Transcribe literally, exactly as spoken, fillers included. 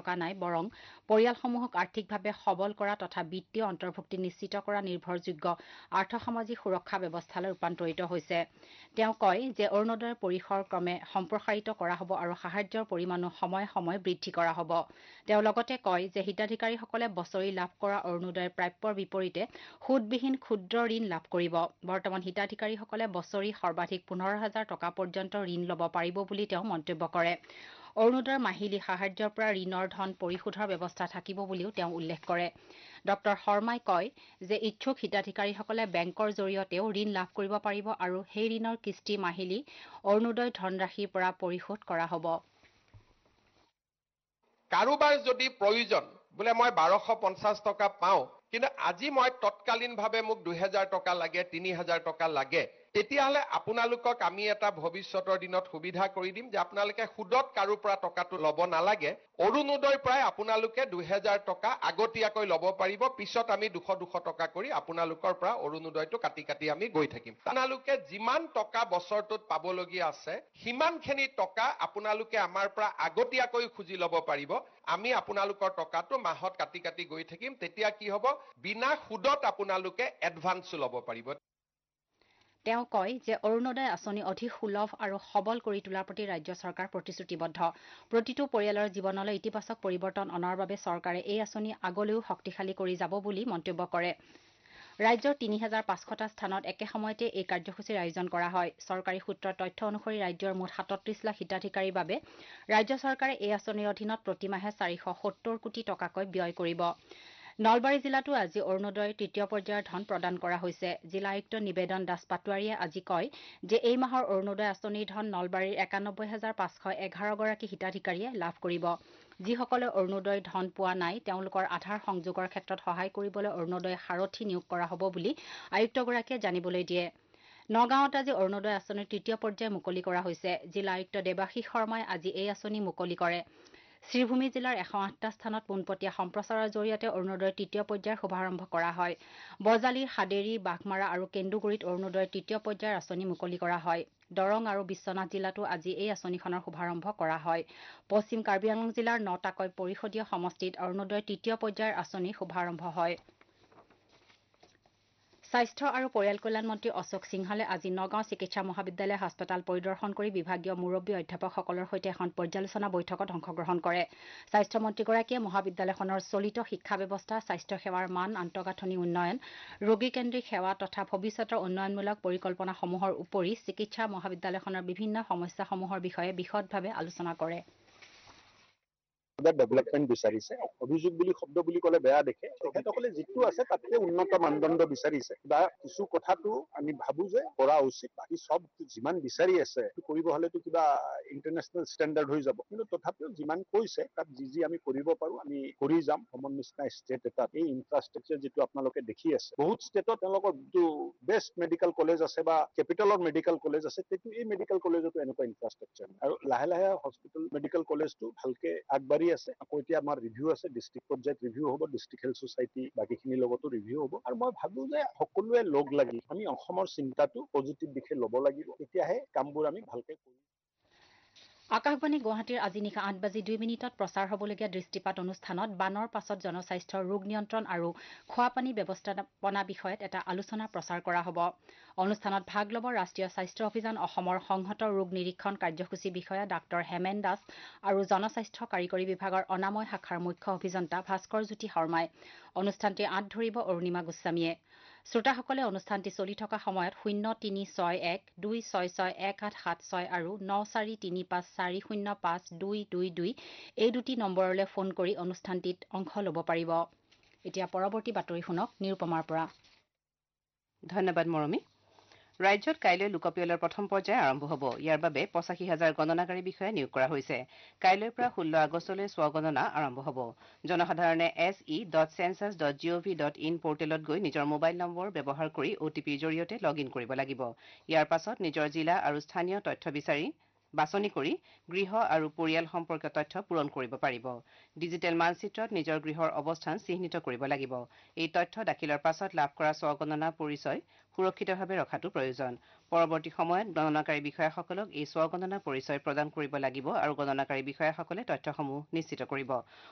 থকা নাই বৰং পৰিয়ালসমূহক আৰ্থিকভাৱে সবল কৰা তথা বিত্তীয় অন্তৰ্ভুক্তি নিশ্চিত কৰা নিৰ্ভৰযোগ্য আৰ্থসামাজিক সুৰক্ষা ব্যৱস্থালৈ ৰূপান্তৰিত হৈছে। তেওঁ কয় যে অৰুণোদয়ৰ পৰিসৰ ক্ৰমে সম্প্ৰসাৰিত কৰা হ'ব আৰু সাহায্যৰ পৰিমাণো সময়ে সময়ে বৃদ্ধি কৰা হ'ব। তেওঁ লগতে কয় যে হিতাধিকাৰীসকলে বছৰি লাভ কৰা অৰুণোদয়ৰ প্ৰাপ্যৰ বিপৰীতে সুদবিহীন ক্ষুদ্ৰ ঋণ লাভ কৰিব। বৰ্তমান হিতাধিকাৰীসকলে বছৰি সৰ্বাধিক পোন্ধৰ হাজাৰ টকা পৰ্যন্ত ঋণ ল'ব পাৰিব বুলি তেওঁ মন্তব্য কৰে। অৰুণোদয়ৰ মাহিলী সাহায্যৰ পৰা ঋণৰ ধন পৰিশোধৰ ব্যৱস্থা থাকিব বুলিও তেওঁ উল্লেখ কৰে। ডক্টৰ শৰ্মাই কয় যে ইচ্ছুক হিতাধিকাৰীসকলে বেংকৰ জৰিয়তেও ঋণ লাভ কৰিব পাৰিব আৰু সেই ঋণৰ কিস্তি মাহিলী অৰুণোদয় ধনৰাশিৰ পৰা পৰিশোধ কৰা হ'ব। কাৰোবাৰ যদি প্ৰয়োজন বোলে মই বাৰশ পঞ্চাছ টকা পাওঁ কিন্তু আজি মই তৎকালীনভাৱে মোক দুহেজাৰ টকা লাগে তিনি হাজাৰ টকা লাগে তেতিয়াহ'লে আপোনালোকক আমি এটা ভৱিষ্যতৰ দিনত সুবিধা কৰি দিম যে আপোনালোকে সুদত কাৰো পৰা টকাটো ল'ব নালাগে অৰুণোদয়ৰ পৰাই আপোনালোকে দুহেজাৰ টকা আগতীয়াকৈ ল'ব পাৰিব পিছত আমি দুশ দুশ টকা কৰি আপোনালোকৰ পৰা অৰুণোদয়টো কাটি কাটি আমি গৈ থাকিম আপোনালোকে যিমান টকা বছৰটোত পাবলগীয়া আছে সিমানখিনি টকা আপোনালোকে আমাৰ পৰা আগতীয়াকৈ খুজি ল'ব পাৰিব আমি আপোনালোকৰ টকাটো মাহত কাটি কাটি গৈ থাকিম তেতিয়া কি হ'ব বিনা সুদত আপোনালোকে এডভান্স ল'ব পাৰিব। তেওঁ কয় যে অৰুণোদয় আঁচনি অধিক সুলভ আৰু সবল কৰি তোলাৰ প্ৰতি ৰাজ্য চৰকাৰ প্ৰতিশ্ৰুতিবদ্ধ। প্ৰতিটো পৰিয়ালৰ জীৱনলৈ ইতিবাচক পৰিৱৰ্তন অনাৰ বাবে চৰকাৰে এই আঁচনি আগলৈও শক্তিশালী কৰি যাব বুলি মন্তব্য কৰে। ৰাজ্যৰ তিনি হাজাৰ পাঁচশটা স্থানত একে সময়তে এই কাৰ্যসূচীৰ আয়োজন কৰা হয়। চৰকাৰী সূত্ৰৰ তথ্য অনুসৰি ৰাজ্যৰ মুঠ সাতত্ৰিশ লাখ হিতাধিকাৰীৰ বাবে ৰাজ্য চৰকাৰে এই আঁচনিৰ অধীনত প্ৰতিমাহে চাৰিশ সত্তৰ কোটি টকাকৈ ব্যয় কৰিব। নলবাৰী জিলাতো আজি অৰুণোদয়ৰ তৃতীয় পৰ্যায়ৰ ধন প্ৰদান কৰা হৈছে। জিলা আয়ুক্ত নিবেদন দাস পাটোৱাৰীয়ে আজি কয় যে এই মাহৰ অৰুণোদয় আঁচনিৰ ধন নলবাৰীৰ একানব্বৈ হাজাৰ পাঁচশ এঘাৰ গৰাকী হিতাধিকাৰীয়ে লাভ কৰিব। যিসকলে অৰুণোদয়ৰ ধন পোৱা নাই তেওঁলোকৰ আধাৰ সংযোগৰ ক্ষেত্ৰত সহায় কৰিবলৈ অৰুণোদয় সাৰথী নিয়োগ কৰা হ'ব বুলি আয়ুক্তগৰাকীয়ে জানিবলৈ দিয়ে। নগাঁৱত আজি অৰুণোদয় আঁচনিৰ তৃতীয় পৰ্যায় মুকলি কৰা হৈছে। জিলা আয়ুক্ত দেৱাশীষ শৰ্মাই আজি এই আঁচনি মুকলি কৰে। শ্ৰীভূমি জিলাৰ এশ আঠটা স্থানত পোনপটীয়া সম্প্ৰচাৰৰ জৰিয়তে অৰুণোদয়ৰ তৃতীয় পৰ্যায়ৰ শুভাৰম্ভ কৰা হয়। বজালী হাদেৰী বাঘমাৰা আৰু কেন্দুগুৰিত অৰুণোদয়ৰ তৃতীয় পৰ্যায়ৰ আঁচনি মুকলি কৰা হয়। দৰং আৰু বিশ্বনাথ জিলাতো আজি এই আঁচনিখনৰ শুভাৰম্ভ কৰা হয়। পশ্চিম কাৰ্বি আংলং জিলাৰ নটাকৈ পৰিষদীয় সমষ্টিত অৰুণোদয়ৰ তৃতীয় পৰ্যায়ৰ আঁচনিৰ শুভাৰম্ভ হয়। স্বাস্থ্য আৰু পৰিয়াল কল্যাণ মন্ত্ৰী অশোক সিংহালে আজি নগাঁও চিকিৎসা মহাবিদ্যালয় হাস্পতাল পৰিদৰ্শন কৰি বিভাগীয় মুৰব্বী অধ্যাপকসকলৰ সৈতে এখন পৰ্যালোচনা বৈঠকত অংশগ্ৰহণ কৰে। স্বাস্থ্যমন্ত্ৰীগৰাকীয়ে মহাবিদ্যালয়খনৰ চলিত শিক্ষা ব্যৱস্থা স্বাস্থ্য সেৱাৰ মান আন্তঃগাঁথনি উন্নয়ন ৰোগীকেন্দ্ৰিক সেৱা তথা ভৱিষ্যতৰ উন্নয়নমূলক পৰিকল্পনাসমূহৰ উপৰি চিকিৎসা মহাবিদ্যালয়খনৰ বিভিন্ন সমস্যাসমূহৰ বিষয়ে বিশদভাৱে আলোচনা কৰে। ডেভেলপমেণ্ট বিচাৰিছে অভিযোগ বুলি শব্দ বুলি ক'লে বেয়া দেখে তেখেতসকলে যিটো আছে তাতকে উন্নত মানদণ্ড বিচাৰিছে বা কিছু কথাটো আমি ভাবো যে কৰা উচিত বাকী চব যিমান বিচাৰি আছে কৰিব হলেতো কিবা ইণ্টাৰনেশ্যনেল ষ্টেণ্ডাৰ্ড হৈ যাব কিন্তু তথাপিও যিমান কৈছে তাত যি যি আমি কৰিব পাৰো আমি কৰি যাম অসমৰ নিচিনা ষ্টেট এটাত এই ইনফ্ৰাষ্ট্ৰাকচাৰ যিটো আপোনালোকে দেখি আছে বহুত ষ্টেটত তেওঁলোকৰ যিটো বেষ্ট মেডিকেল কলেজ আছে বা কেপিটেলৰ মেডিকেল কলেজ আছে সেইটো এই মেডিকেল কলেজতো এনেকুৱা ইনফ্ৰাষ্ট্ৰাকচাৰ আৰু লাহে লাহে হস্পিটেল মেডিকেল কলেজটো ভালকে আগবাঢ়ি আছে আকৌ এতিয়া আমাৰ ৰিভিউ আছে ডিষ্ট্ৰিক্ট পৰ্যায়ত ৰিভিউ হ'ব ডিষ্ট্ৰিক্ট হেল্থ ছ'চাইটি বাকীখিনিৰ লগতো ৰিভিউ হ'ব আৰু মই ভাবো যে সকলোৱে লগ লাগি আমি অসমৰ চিন্তাটো পজিটিভ দিশে ল'ব লাগিব তেতিয়াহে কামবোৰ আমি ভালকে কৰিম। আকাশবাণী গুৱাহাটীৰ আজি নিশা আঠ বাজি দুই মিনিটত প্ৰচাৰ হ'বলগীয়া দৃষ্টিপাত অনুষ্ঠানত বানৰ পাছত জনস্বাস্থ্যৰ ৰোগ নিয়ন্ত্ৰণ আৰু খোৱাপানী ব্যৱস্থাপনা বিষয়ত এটা আলোচনা প্ৰচাৰ কৰা হ'ব। অনুষ্ঠানত ভাগ ল'ব ৰাষ্ট্ৰীয় স্বাস্থ্য অভিযান অসমৰ সংহত ৰোগ নিৰীক্ষণ কাৰ্যসূচী বিষয়া ডাঃ হেমেন দাস আৰু জনস্বাস্থ্য কাৰিকৰী বিভাগৰ অনাময় শাখাৰ মুখ্য অভিযন্তা ভাস্কৰ জ্যোতি শৰ্মাই। অনুষ্ঠানটি আঁত ধৰিব অৰুণিমা গোস্বামীয়ে। শ্ৰোতাসকলে অনুষ্ঠানটি চলি থকা সময়ত শূন্য তিনি ছয় এক দুই ছয় ছয় এক আঠ সাত ছয় আৰু ন চাৰি তিনি পাঁচ চাৰি শূন্য পাঁচ দুই দুই দুই এই দুটি নম্বৰলৈ ফোন কৰি অনুষ্ঠানটিত অংশ ল'ব পাৰিব। এতিয়া পৰৱৰ্তী বাতৰি শুনক নিৰুপমাৰ পৰা। ধন্যবাদ মৰমী। ৰাজ্যত কাইলৈ লোকপিয়লৰ প্ৰথম পৰ্যায় আৰম্ভ হ'ব। ইয়াৰ বাবে পঁচাশী হাজাৰ গণনাকাৰী বিষয়া নিয়োগ কৰা হৈছে। কাইলৈৰ পৰা ষোল্ল আগষ্টলৈ স্বগণনা আৰম্ভ হ'ব। জনসাধাৰণে S E dot census dot G O' V dot in পৰ্টেলত গৈ নিজৰ মোবাইল নম্বৰ ব্যৱহাৰ কৰি অ' টি পিৰ জৰিয়তে লগ ইন কৰিব লাগিব। ইয়াৰ পাছত নিজৰ জিলা আৰু স্থানীয় তথ্য বিচাৰি বাছনি কৰি গৃহ আৰু পৰিয়াল সম্পৰ্কীয় তথ্য পূৰণ কৰিব পাৰিব। ডিজিটেল মানচিত্ৰত নিজৰ গৃহৰ অৱস্থান চিহ্নিত কৰিব লাগিব। এই তথ্য দাখিলৰ পাছত লাভ কৰা স্বগণনা পৰিচয় সুৰক্ষিতভাৱে ৰখাটো প্ৰয়োজন। পৰৱৰ্তী সময়ত গণনাকাৰী বিষয়াসকলক এই স্বগণনা পৰিচয় প্ৰদান কৰিব লাগিব আৰু গণনাকাৰী বিষয়াসকলে তথ্যসমূহ নিশ্চিত কৰিব।